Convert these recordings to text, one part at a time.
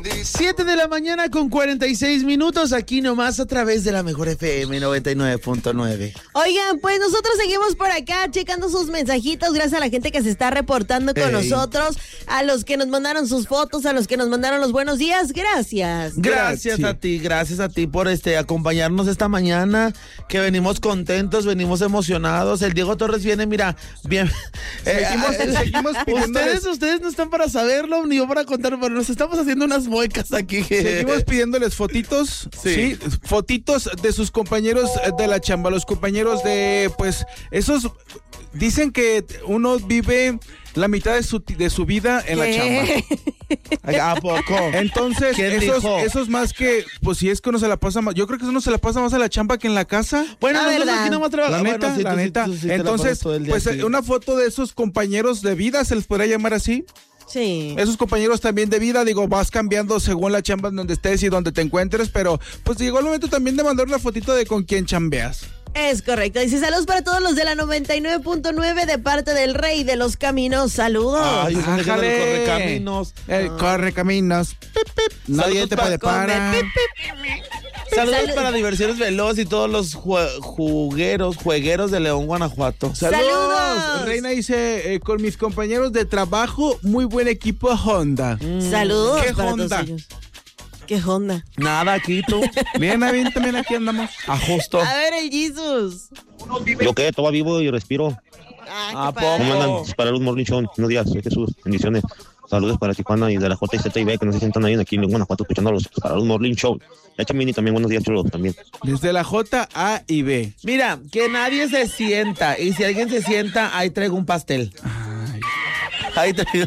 7 de la mañana con 46 minutos, aquí nomás a través de la Mejor FM 99.9. Oigan, pues nosotros seguimos por acá checando sus mensajitos, gracias a la gente que se está reportando con nosotros, a los que nos mandaron sus fotos, a los que nos mandaron los buenos días, gracias. Gracias a ti por acompañarnos esta mañana, que venimos contentos, venimos emocionados. El Diego Torres viene, mira, bien. Seguimos pidiéndoles. Ustedes no están para saberlo, ni yo para contar, pero nos estamos haciendo unas muecas aquí. Seguimos pidiéndoles fotitos, sí, fotitos de sus compañeros de la chamba, los compañeros de, pues, esos, dicen que uno vive la mitad de su vida en la chamba. ¿A poco? Entonces, esos más que, pues si es que uno se la pasa más, yo creo que uno se la pasa más en la chamba que en la casa. Bueno, nosotros aquí nomás trabajamos. La neta. Entonces, pues una foto de esos compañeros de vida, ¿se les podría llamar así? Sí. Esos compañeros también de vida, digo, vas cambiando según la chamba en donde estés y donde te encuentres, pero pues llegó el momento también de mandar una fotito de con quién chambeas. Es correcto. Dice, saludos para todos los de la 99.9 de parte del Rey de los Caminos. Saludos. Ay, el Correcaminos. El Correcaminos. Nadie te puede parar. Saludos para Diversiones Veloz y todos los juegueros de León, Guanajuato. Saludos. Reina dice, con mis compañeros de trabajo, muy buen equipo Honda. Saludos. ¿Qué para Honda? todos ellos. ¿Qué Honda? Nada, aquí tú. Bien, también aquí andamos. Justo. A ver, el Jesus. Yo qué, todo vivo y respiro. ¿A padre. ¿Cómo andan? Para los Morning Show. Buenos días, soy Jesús. Bendiciones. Saludos para Tijuana y de la JZIB, que nos sientan ahí aquí en Guanajuato escuchándolos. Para los Morning Show. Ya Chamini también, buenos días, chulo, también. Desde la J, A y B. Mira, que nadie se sienta. Y si alguien se sienta, ahí traigo un pastel. Ahí traigo.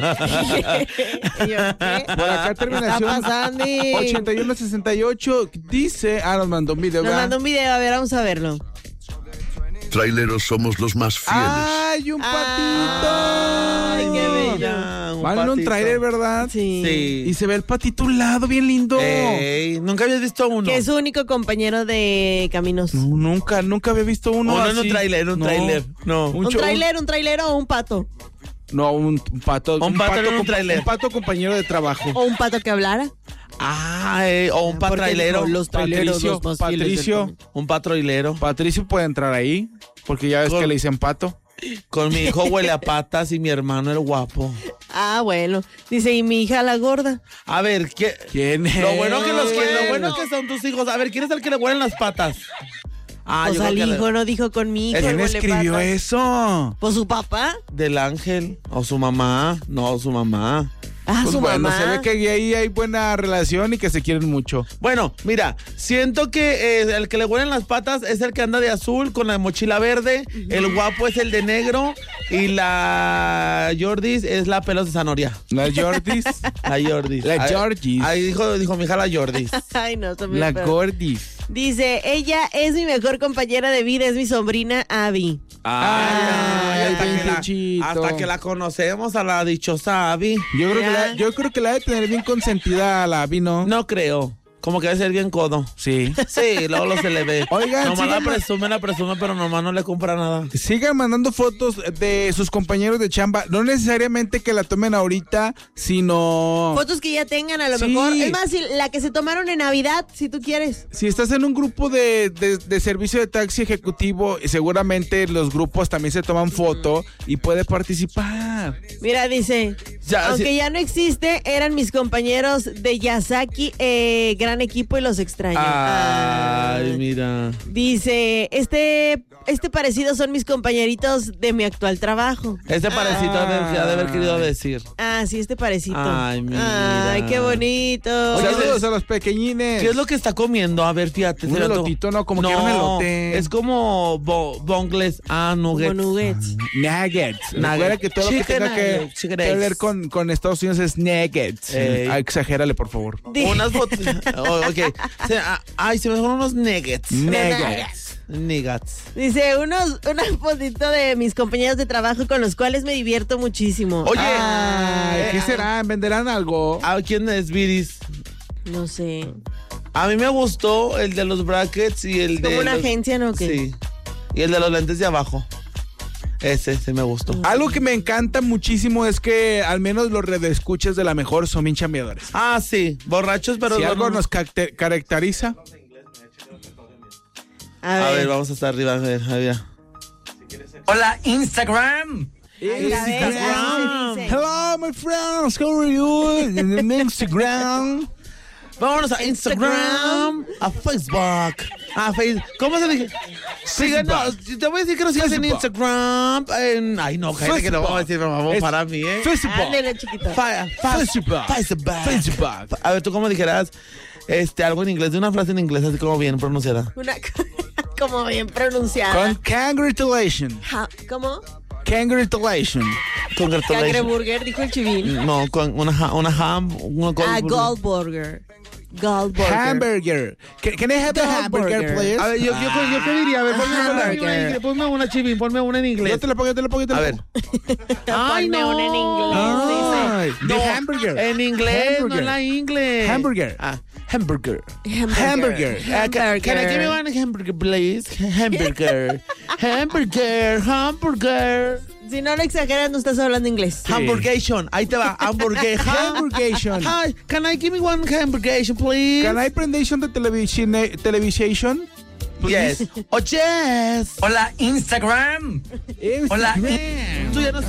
Por acá terminación 8168 dice, nos mandó un video. Nos mandó un video, a ver, vamos a verlo. Traileros somos los más fieles. ¡Ay, un patito! ¡Ay, qué bello! Van en un tráiler, ¿verdad? Sí. Y se ve el patito a un lado, bien lindo. Nunca habías visto uno. Que es su único compañero de caminos. No, nunca había visto uno así. En un tráiler, No. ¿Un trailero o un pato? No, un pato. Un pato en un tráiler. Un pato compañero de trabajo. ¿O un pato que hablara? O un patrailero. Los traileros, Patricio, los más fieles del Un patroilero. Patricio puede entrar ahí, porque ya ves que le dicen pato. Con mi hijo huele a patas y mi hermano el guapo. Bueno. Dice, y mi hija la gorda. A ver, ¿quién es? Lo bueno que son tus hijos. A ver, ¿quién es el que le huelen las patas? Pues al hijo, no dijo con mi hijo. ¿Quién escribió eso? Pues su papá. Del ángel. O su mamá. No, su mamá. Pues su bueno, mamá. se ve que ahí hay buena relación y que se quieren mucho. Bueno, mira, siento que el que le huelen las patas es el que anda de azul con la mochila verde, el guapo es el de negro y la Jordis es la pelos de zanahoria. ¿La Jordis? La Jordis. La Jordis. Ahí dijo mi hija la Jordis. Ay, no, también. La Gordis. Dice, ella es mi mejor compañera de vida, es mi sobrina Abby. Hasta que la conocemos a la dichosa Abby. Yo creo que la debe tener bien consentida la Abby, ¿no? No creo. Como que debe ser bien codo. Sí. Sí, luego se le ve. Oigan, nomás la presume, pero nomás no le compra nada. Sigan mandando fotos de sus compañeros de chamba. No necesariamente que la tomen ahorita, sino... Fotos que ya tengan a lo mejor. Es más, la que se tomaron en Navidad, si tú quieres. Si estás en un grupo de servicio de taxi ejecutivo, seguramente los grupos también se toman foto y puede participar. Mira, dice, aunque ya no existe, eran mis compañeros de Yasaki, gran equipo y los extraño. Ay, mira. Dice, este parecido son mis compañeritos de mi actual trabajo. Este parecito ha de haber querido decir. Sí, este parecito. Ay, mira. Ay, qué bonito. Saludos a los pequeñines. ¿Qué es lo que está comiendo? A ver, fíjate. Un elotito, ¿no? Como que un elote. Es como bongles. Nuggets. Como nuggets. Nuggets. Recuerda que todo lo que tenga que ver con Estados Unidos es nuggets. Exagérale, por favor. Unas fotos. Ok. Se me fueron unos nuggets. Nuggets. Dice, una fotito de mis compañeros de trabajo con los cuales me divierto muchísimo. Oye, ¿qué será? ¿Venderán algo? ¿A quién es Viris? No sé. A mí me gustó el de los brackets y el de... ¿Como una agencia, no? ¿Qué? Sí. Y el de los lentes de abajo. Ese me gustó. Algo que me encanta muchísimo es que al menos los redescuches de La Mejor son bien chambeadores. Ah, sí, borrachos, pero... Si algo no. nos caracteriza. A ver, vamos hasta arriba, a ver. Hola, Instagram. Instagram. Hello, my friends, how are you? En Instagram. Vámonos a Instagram, a Facebook, a Facebook. ¿Cómo se dice? Síganos. Te voy a decir que nos sigas en Instagram. Ay, no, cállate que lo vamos a decir, por favor, para mí, ¿eh? Facebook. Ándale, chiquito. Facebook. A ver, ¿tú cómo dijeras algo en inglés? De una frase en inglés así como bien pronunciada. Como bien pronunciada. Con congratulations. ¿Cómo? Congratulations. Cangreburger, dijo el Chivín. No, con una Goldburger. Goldburger. Hamburger. Can I have a hamburger, please? A ver, yo qué diría. A ver, ponme una, Chivín, ponme una en inglés. Yo te lo pongo. A ver. Ay, no. Ponme una en inglés. The hamburger. En inglés, Hamburger. no la inglés. Hamburger. Hamburger. Hamburger. Can I give you one hamburger, please? Hamburger. Hamburger. Si no lo exageras, no estás hablando inglés. Sí. Hamburgation. Ahí te va. Hamburgation. Hi, can I give me one hamburgation, please? Can I prendation the television? Yes. Oh, yes. Hola, Instagram. Hola, Tú ya no